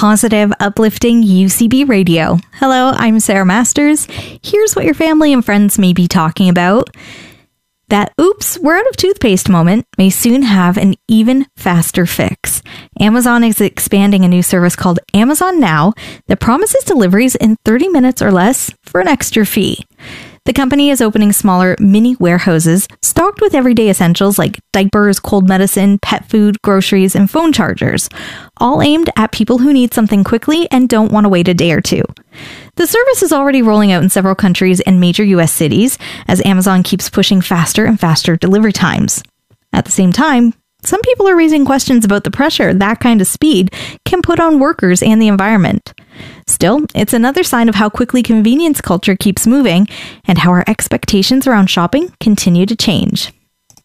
positive, uplifting UCB Radio. Hello, I'm Sarah Masters. Here's what your family and friends may be talking about. That oops, we're out of toothpaste moment may soon have an even faster fix. Amazon is expanding a new service called Amazon Now that promises deliveries in 30 minutes or less for an extra fee. The company is opening smaller mini warehouses stocked with everyday essentials like diapers, cold medicine, pet food, groceries, and phone chargers, all aimed at people who need something quickly and don't want to wait a day or two. The service is already rolling out in several countries and major US cities as Amazon keeps pushing faster and faster delivery times. At the same time, some people are raising questions about the pressure that kind of speed can put on workers and the environment. Still, it's another sign of how quickly convenience culture keeps moving and how our expectations around shopping continue to change.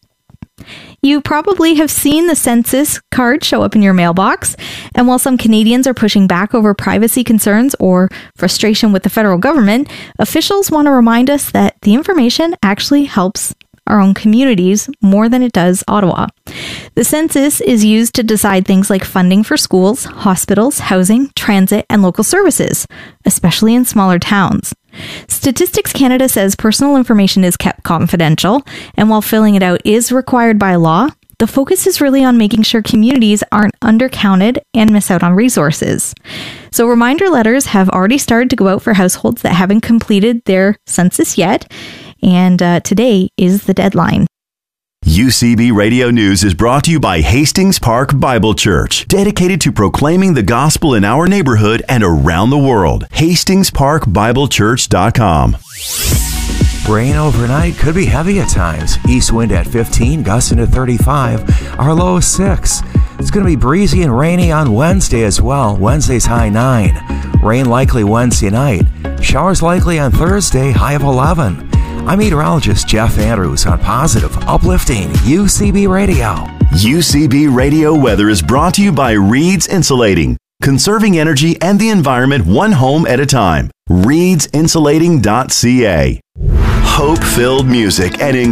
You probably have seen the census card show up in your mailbox, and while some Canadians are pushing back over privacy concerns or frustration with the federal government, officials want to remind us that the information actually helps our own communities more than it does Ottawa. The census is used to decide things like funding for schools, hospitals, housing, transit, and local services, especially in smaller towns. Statistics Canada says personal information is kept confidential, and while filling it out is required by law, the focus is really on making sure communities aren't undercounted and miss out on resources. So reminder letters have already started to go out for households that haven't completed their census yet, and today is the deadline. UCB Radio News is brought to you by Hastings Park Bible Church, dedicated to proclaiming the gospel in our neighborhood and around the world. HastingsParkBibleChurch.com. Rain overnight could be heavy at times. East wind at 15, gusting to 35. Our low is 6. It's going to be breezy and rainy on Wednesday as well. Wednesday's high 9. Rain likely Wednesday night. Showers likely on Thursday, high of 11. I'm meteorologist Jeff Andrews on positive, uplifting UCB Radio. UCB Radio weather is brought to you by Reed's Insulating, conserving energy and the environment one home at a time. ReedsInsulating.ca. Hope-filled music and